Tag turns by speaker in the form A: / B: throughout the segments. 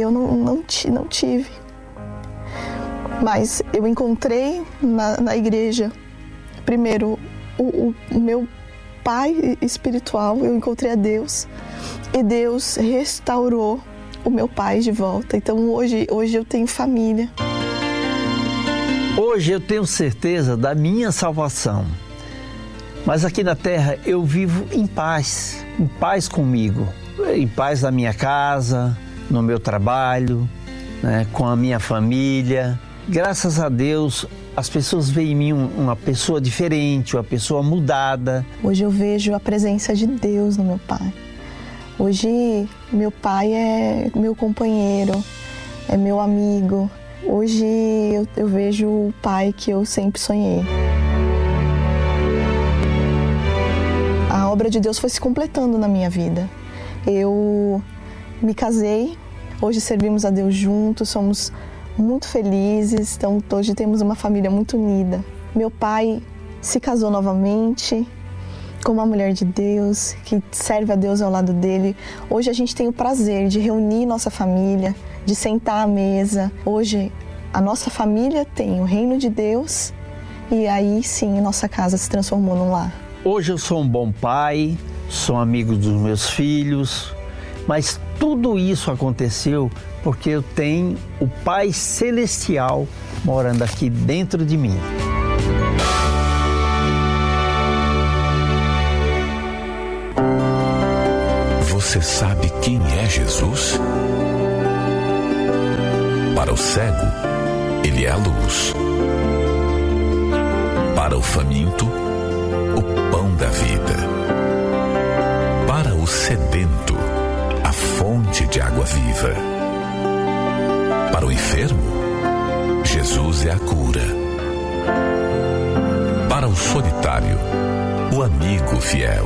A: eu não tive. Mas eu encontrei na igreja, primeiro, o meu pai espiritual, eu encontrei a Deus. E Deus restaurou o meu pai de volta. Então hoje eu tenho família.
B: Hoje eu tenho certeza da minha salvação. Mas aqui na terra eu vivo em paz comigo. Em paz na minha casa, no meu trabalho, né, com a minha família. Graças a Deus, as pessoas veem em mim uma pessoa diferente, uma pessoa mudada.
A: Hoje eu vejo a presença de Deus no meu pai. Hoje meu pai é meu companheiro, é meu amigo. Hoje eu vejo o pai que eu sempre sonhei. A obra de Deus foi se completando na minha vida. Eu me casei, hoje servimos a Deus juntos, somos muito felizes, então hoje temos uma família muito unida. Meu pai se casou novamente com uma mulher de Deus, que serve a Deus ao lado dele. Hoje a gente tem o prazer de reunir nossa família, de sentar à mesa. Hoje a nossa família tem o reino de Deus e aí sim nossa casa se transformou num lar.
B: Hoje eu sou um bom pai, sou amigo dos meus filhos, mas tudo isso aconteceu porque eu tenho o Pai Celestial morando aqui dentro de mim.
C: Você sabe quem é Jesus? Para o cego, ele é a luz. Para o faminto, o pão da vida. Para o sedento, a fonte de água viva. Para o enfermo, Jesus é a cura. Para o solitário, o amigo fiel.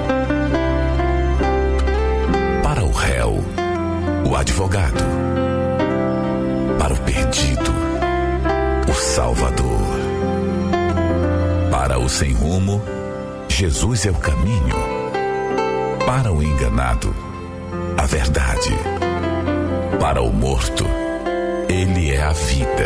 C: Para o réu, o advogado. Para o perdido, o Salvador. Para o sem rumo, Jesus é o caminho. Para o enganado, a verdade. Para o morto, Ele é a vida.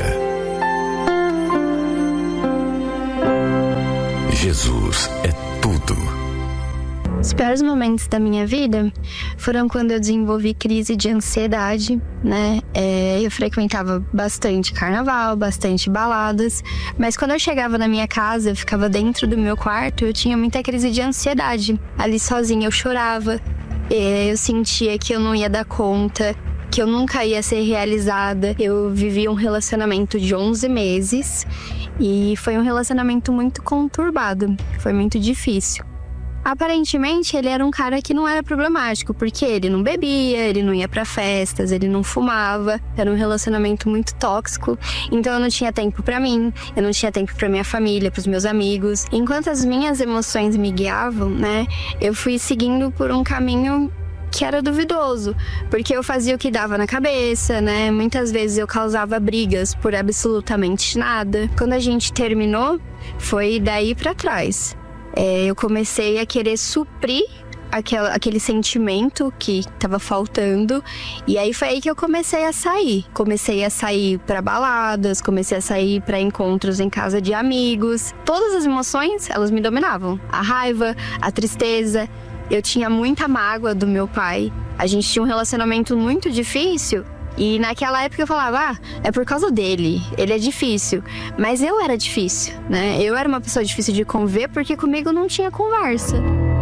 C: Jesus é tudo.
D: Os piores momentos da minha vida foram quando eu desenvolvi crise de ansiedade, né? Eu frequentava bastante carnaval, bastante baladas, mas quando eu chegava na minha casa, eu ficava dentro do meu quarto, eu tinha muita crise de ansiedade. Ali sozinha eu chorava, eu sentia que eu não ia dar conta, que eu nunca ia ser realizada. Eu vivi um relacionamento de 11 meses e foi um relacionamento muito conturbado, foi muito difícil. Aparentemente, ele era um cara que não era problemático, porque ele não bebia, ele não ia pra festas, ele não fumava. Era um relacionamento muito tóxico, então eu não tinha tempo pra mim, eu não tinha tempo pra minha família, pros meus amigos. Enquanto as minhas emoções me guiavam, né, eu fui seguindo por um caminho que era duvidoso, porque eu fazia o que dava na cabeça, né? Muitas vezes eu causava brigas por absolutamente nada. Quando a gente terminou, foi daí pra trás. Eu comecei a querer suprir aquele sentimento que estava faltando. E aí foi aí que eu comecei a sair. Comecei a sair para baladas, comecei a sair para encontros em casa de amigos. Todas as emoções, elas me dominavam. A raiva, a tristeza. Eu tinha muita mágoa do meu pai. A gente tinha um relacionamento muito difícil. E naquela época eu falava, é por causa dele, ele é difícil. Mas eu era difícil, né? Eu era uma pessoa difícil de conviver porque comigo não tinha conversa.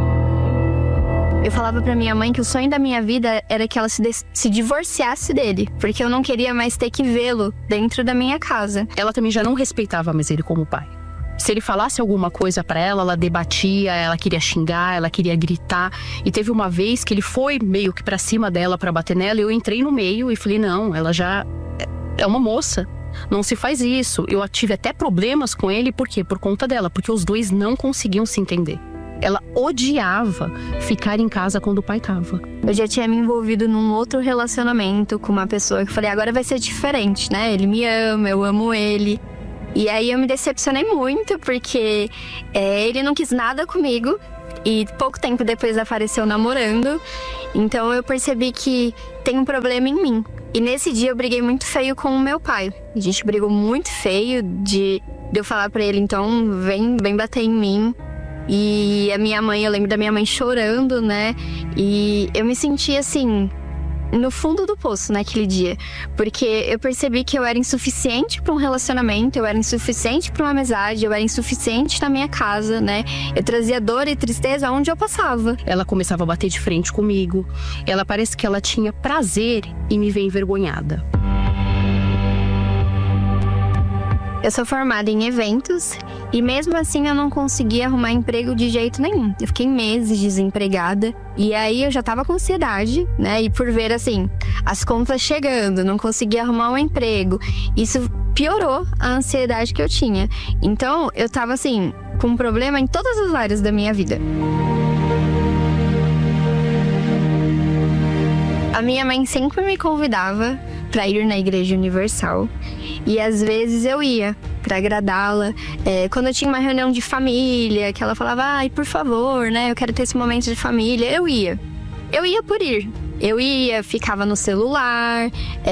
D: Eu falava pra minha mãe que o sonho da minha vida era que ela se divorciasse dele, porque eu não queria mais ter que vê-lo dentro da minha casa.
E: Ela também já não respeitava mais ele como pai. Se ele falasse alguma coisa pra ela, ela debatia, ela queria xingar, ela queria gritar. E teve uma vez que ele foi meio que pra cima dela pra bater nela, e eu entrei no meio e falei, não, ela já é uma moça, não se faz isso. Eu tive até problemas com ele, por quê? Por conta dela, porque os dois não conseguiam se entender. Ela odiava ficar em casa quando o pai tava.
D: Eu já tinha me envolvido num outro relacionamento com uma pessoa que eu falei, agora vai ser diferente, né? Ele me ama, eu amo ele. E aí eu me decepcionei muito, porque ele não quis nada comigo. E pouco tempo depois apareceu namorando. Então eu percebi que tem um problema em mim. E nesse dia eu briguei muito feio com o meu pai. A gente brigou muito feio de eu falar pra ele, então vem bater em mim. E a minha mãe, eu lembro da minha mãe chorando, né? E eu me senti assim, no fundo do poço naquele dia. Porque eu percebi que eu era insuficiente para um relacionamento, eu era insuficiente para uma amizade, eu era insuficiente na minha casa, né? Eu trazia dor e tristeza onde eu passava.
E: Ela começava a bater de frente comigo. Ela parece que ela tinha prazer em me ver envergonhada.
D: Eu sou formada em eventos e mesmo assim eu não conseguia arrumar emprego de jeito nenhum. Eu fiquei meses desempregada e aí eu já tava com ansiedade, né? E por ver assim, as contas chegando, não conseguia arrumar um emprego, isso piorou a ansiedade que eu tinha. Então eu tava assim, com um problema em todas as áreas da minha vida. A minha mãe sempre me convidava para ir na Igreja Universal e às vezes eu ia para agradá-la. Quando eu tinha uma reunião de família, que ela falava, ai, por favor, né, eu quero ter esse momento de família, eu ia por ir. Eu ia, ficava no celular,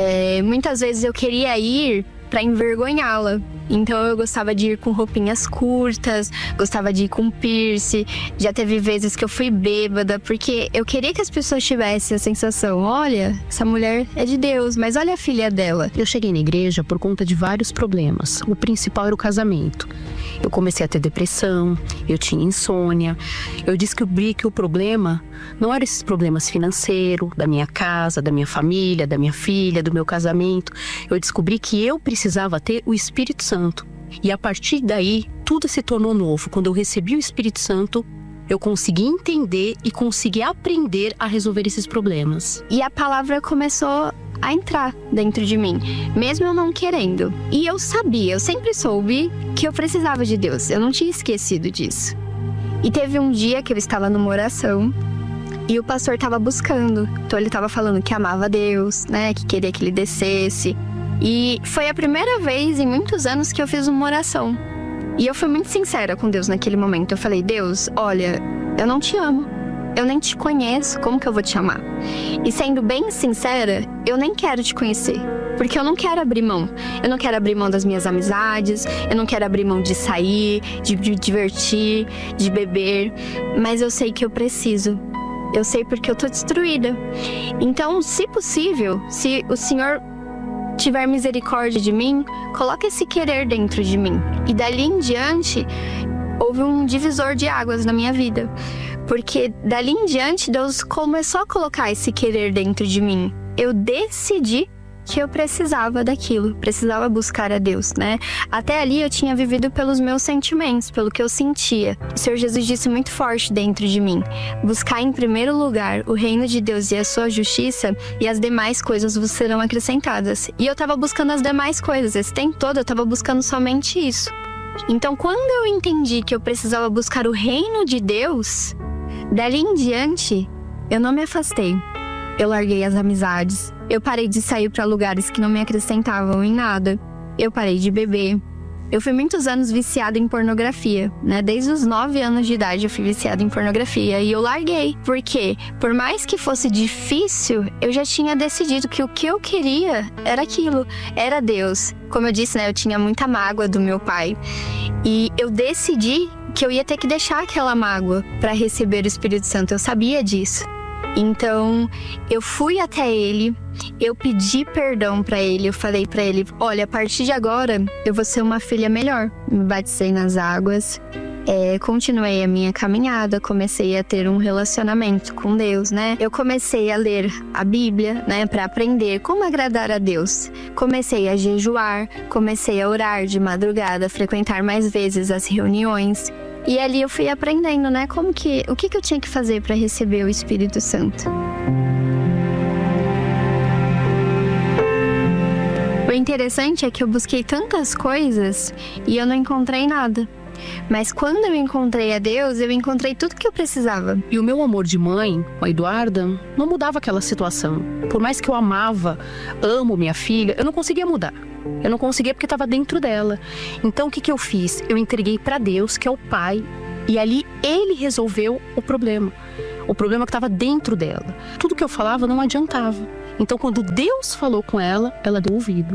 D: muitas vezes eu queria ir para envergonhá-la. Então eu gostava de ir com roupinhas curtas, gostava de ir com piercing. Já teve vezes que eu fui bêbada, porque eu queria que as pessoas tivessem a sensação, olha, essa mulher é de Deus, mas olha a filha dela.
E: Eu cheguei na igreja por conta de vários problemas. O principal era o casamento. Eu comecei a ter depressão, eu tinha insônia. Eu descobri que o problema não eram esses problemas financeiros, da minha casa, da minha família, da minha filha, do meu casamento. Eu descobri que eu precisava ter o Espírito Santo. E a partir daí, tudo se tornou novo. Quando eu recebi o Espírito Santo, eu consegui entender e consegui aprender a resolver esses problemas.
D: E a palavra começou a entrar dentro de mim, mesmo eu não querendo. E eu sabia, eu sempre soube que eu precisava de Deus. Eu não tinha esquecido disso. E teve um dia que eu estava numa oração e o pastor estava buscando. Então ele estava falando que amava Deus, né, que queria que ele descesse. E foi a primeira vez em muitos anos que eu fiz uma oração. E eu fui muito sincera com Deus naquele momento. Eu falei, Deus, olha, eu não te amo. Eu nem te conheço, como que eu vou te amar? E sendo bem sincera, eu nem quero te conhecer. Porque eu não quero abrir mão. Eu não quero abrir mão das minhas amizades. Eu não quero abrir mão de sair, de me divertir, de beber. Mas eu sei que eu preciso. Eu sei porque eu tô destruída. Então, se possível, se o Senhor tiver misericórdia de mim, coloca esse querer dentro de mim. E dali em diante, houve um divisor de águas na minha vida. Porque dali em diante, Deus começou a colocar esse querer dentro de mim. Eu decidi que eu precisava daquilo, precisava buscar a Deus, né? Até ali eu tinha vivido pelos meus sentimentos, pelo que eu sentia. O Senhor Jesus disse muito forte dentro de mim: buscar em primeiro lugar o reino de Deus e a sua justiça, e as demais coisas vos serão acrescentadas. E eu tava buscando as demais coisas, esse tempo todo eu tava buscando somente isso. Então, quando eu entendi que eu precisava buscar o reino de Deus, dali em diante, eu não me afastei. Eu larguei as amizades. Eu parei de sair para lugares que não me acrescentavam em nada. Eu parei de beber. Eu fui muitos anos viciada em pornografia, né? Desde os 9 anos de idade eu fui viciada em pornografia e eu larguei. Porque, por mais que fosse difícil, eu já tinha decidido que o que eu queria era aquilo, era Deus. Como eu disse, né? Eu tinha muita mágoa do meu pai. E eu decidi que eu ia ter que deixar aquela mágoa para receber o Espírito Santo. Eu sabia disso. Então, eu fui até ele, eu pedi perdão pra ele, eu falei pra ele, olha, a partir de agora, eu vou ser uma filha melhor. Me batizei nas águas, continuei a minha caminhada, comecei a ter um relacionamento com Deus, né? Eu comecei a ler a Bíblia, né, pra aprender como agradar a Deus. Comecei a jejuar, comecei a orar de madrugada, frequentar mais vezes as reuniões. E ali eu fui aprendendo, né, o que eu tinha que fazer para receber o Espírito Santo. O interessante é que eu busquei tantas coisas e eu não encontrei nada. Mas quando eu encontrei a Deus, eu encontrei tudo que eu precisava.
E: E o meu amor de mãe, com a Eduarda, não mudava aquela situação. Por mais que eu amo minha filha, eu não conseguia mudar. Eu não conseguia porque estava dentro dela. Então o que eu fiz? Eu entreguei para Deus, que é o Pai, e ali Ele resolveu o problema. O problema que estava dentro dela. Tudo que eu falava não adiantava. Então, quando Deus falou com ela, ela deu ouvido.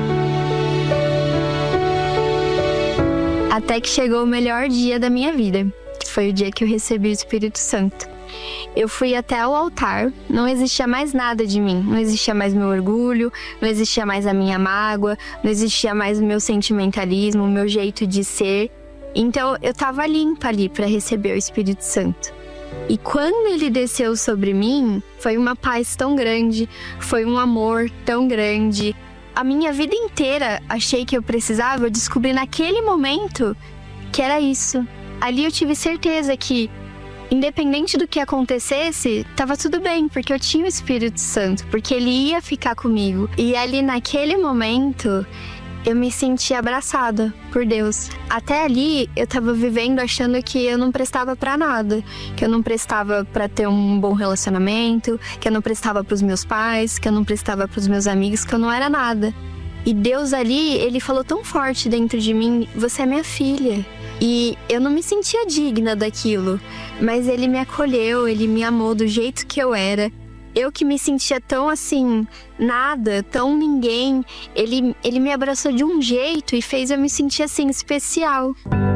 D: Até que chegou o melhor dia da minha vida, que foi o dia que eu recebi o Espírito Santo. Eu fui até o altar, não existia mais nada de mim, não existia mais meu orgulho, não existia mais a minha mágoa, não existia mais o meu sentimentalismo, o meu jeito de ser. Então eu estava limpa ali para receber o Espírito Santo. E quando ele desceu sobre mim, foi uma paz tão grande, foi um amor tão grande. A minha vida inteira achei que eu precisava, eu descobri naquele momento que era isso. Ali eu tive certeza que, independente do que acontecesse, tava tudo bem, porque eu tinha o Espírito Santo, porque ele ia ficar comigo. E ali naquele momento, eu me senti abraçada por Deus. Até ali, eu tava vivendo achando que eu não prestava pra nada, que eu não prestava pra ter um bom relacionamento, que eu não prestava pros meus pais, que eu não prestava pros meus amigos, que eu não era nada. E Deus ali, ele falou tão forte dentro de mim: você é minha filha. E eu não me sentia digna daquilo, mas ele me acolheu, ele me amou do jeito que eu era. Eu que me sentia tão assim, nada, tão ninguém, ele me abraçou de um jeito e fez eu me sentir assim, especial.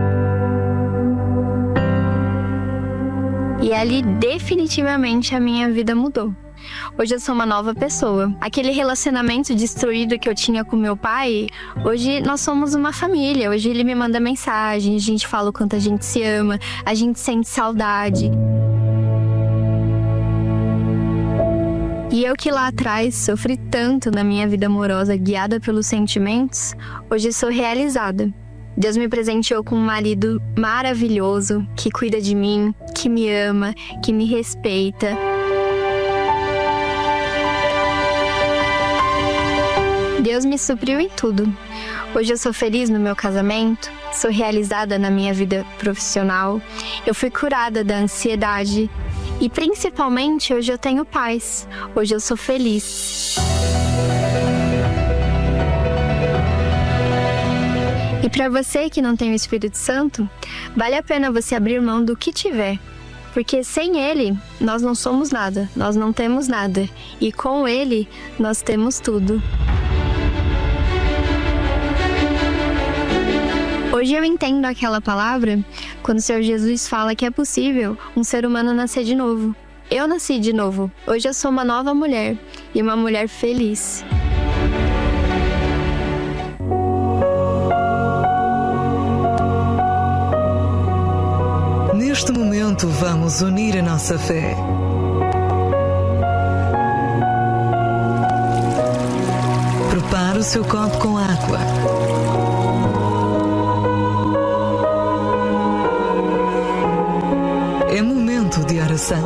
D: E ali definitivamente a minha vida mudou. Hoje eu sou uma nova pessoa. Aquele relacionamento destruído que eu tinha com meu pai, hoje nós somos uma família. Hoje ele me manda mensagem, a gente fala o quanto a gente se ama, a gente sente saudade. E eu que lá atrás sofri tanto na minha vida amorosa, guiada pelos sentimentos, hoje sou realizada. Deus me presenteou com um marido maravilhoso, que cuida de mim, que me ama, que me respeita. Deus me supriu em tudo. Hoje eu sou feliz no meu casamento, sou realizada na minha vida profissional, eu fui curada da ansiedade e principalmente hoje eu tenho paz, hoje eu sou feliz. E para você que não tem o Espírito Santo, vale a pena você abrir mão do que tiver. Porque sem ele, nós não somos nada, nós não temos nada. E com ele, nós temos tudo. Hoje eu entendo aquela palavra quando o Senhor Jesus fala que é possível um ser humano nascer de novo. Eu nasci de novo. Hoje eu sou uma nova mulher e uma mulher feliz.
F: Neste momento vamos unir a nossa fé. Prepare o seu copo com água. É momento de oração.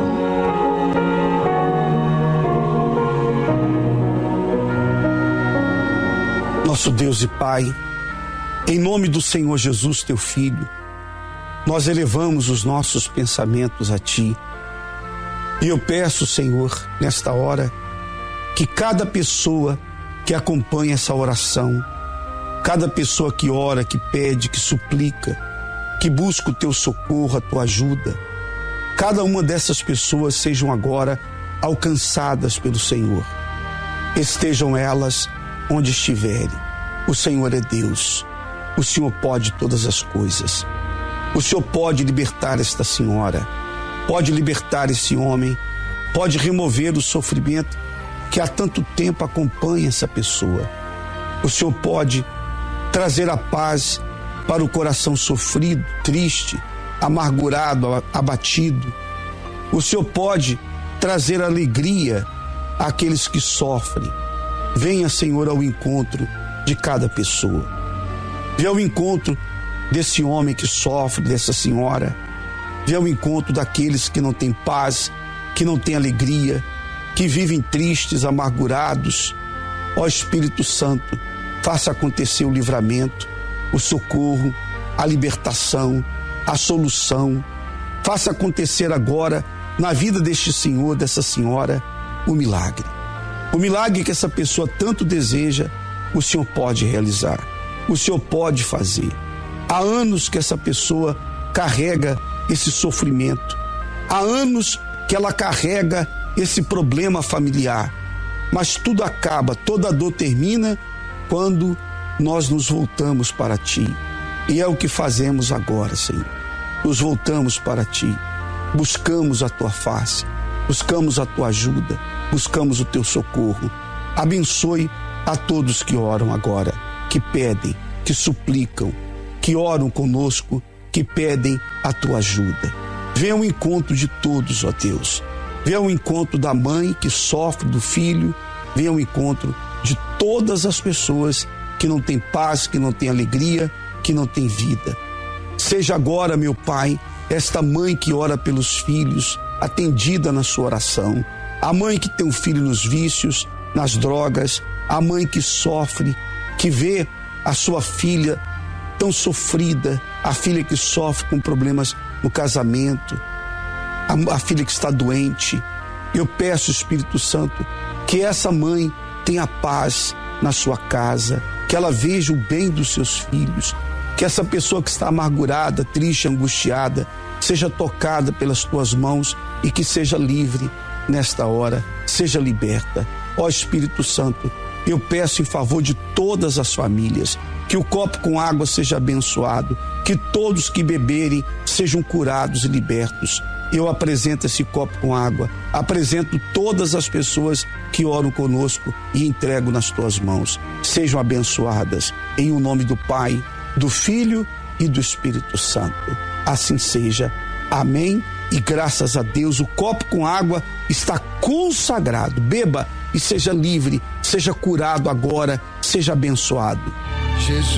G: Nosso Deus e Pai, em nome do Senhor Jesus, teu Filho, nós elevamos os nossos pensamentos a Ti. E eu peço, Senhor, nesta hora, que cada pessoa que acompanha essa oração, cada pessoa que ora, que pede, que suplica, que busca o Teu socorro, a Tua ajuda, cada uma dessas pessoas sejam agora alcançadas pelo Senhor. Estejam elas onde estiverem. O Senhor é Deus. O Senhor pode todas as coisas. O Senhor pode libertar esta senhora, pode libertar esse homem, pode remover o sofrimento que há tanto tempo acompanha essa pessoa. O Senhor pode trazer a paz para o coração sofrido, triste, amargurado, abatido. O Senhor pode trazer alegria àqueles que sofrem. Venha, Senhor, ao encontro de cada pessoa. Venha ao encontro desse homem que sofre, dessa senhora. Venha ao encontro daqueles que não têm paz, que não têm alegria, que vivem tristes, amargurados. Ó Espírito Santo, faça acontecer o livramento, o socorro, a libertação, a solução. Faça acontecer agora, na vida deste senhor, dessa senhora, o milagre. O milagre que essa pessoa tanto deseja, o Senhor pode realizar. O Senhor pode fazer. Há anos que essa pessoa carrega esse sofrimento. Há anos que ela carrega esse problema familiar. mas tudo acaba, toda dor termina quando nós nos voltamos para Ti. E é o que fazemos agora, Senhor. Nos voltamos para Ti, buscamos a Tua face, buscamos a Tua ajuda, buscamos o Teu socorro. Abençoe a todos que oram agora, que pedem, que suplicam, que oram conosco, que pedem a Tua ajuda. Venha ao encontro de todos, ó Deus. Venha ao encontro da mãe que sofre do filho. Venha ao encontro de todas as pessoas que não têm paz, que não têm alegria, que não têm vida. Seja agora, meu Pai, esta mãe que ora pelos filhos, atendida na sua oração. A mãe que tem um filho nos vícios, nas drogas. A mãe que sofre, que vê a sua filha tão sofrida. A filha que sofre com problemas no casamento. A filha que está doente. Eu peço, Espírito Santo, que essa mãe tenha paz na sua casa, que ela veja o bem dos seus filhos, que essa pessoa que está amargurada, triste, angustiada, seja tocada pelas tuas mãos e que seja livre nesta hora, seja liberta. Ó Espírito Santo, eu peço em favor de todas as famílias, que o copo com água seja abençoado, que todos que beberem sejam curados e libertos. Eu apresento esse copo com água, apresento todas as pessoas que oram conosco e entrego nas tuas mãos. Sejam abençoadas em o nome do Pai, do Filho e do Espírito Santo. Assim seja. Amém. E graças a Deus, o copo com água está consagrado. Beba e seja livre, seja curado agora, seja abençoado.
H: Jesus.